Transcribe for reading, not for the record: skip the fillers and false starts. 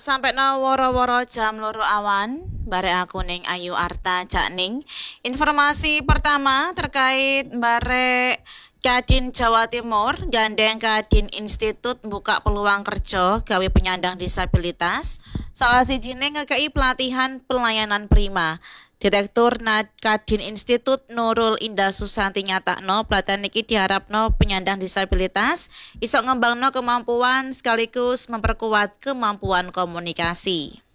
sampai no woro-woro jam loro awan. Barek aku ning Ayu Arta Cak Ning. Informasi pertama terkait barek Kadin Jawa Timur gandeng Kadin Institut buka peluang kerja gawe penyandang disabilitas. Salah sijine ngekei pelatihan pelayanan prima. Direktur Kadin Institut Nurul Indah Susanti nyatakno pelatihan iki diharapno penyandang disabilitas iso ngembangno kemampuan sekaligus memperkuat kemampuan komunikasi.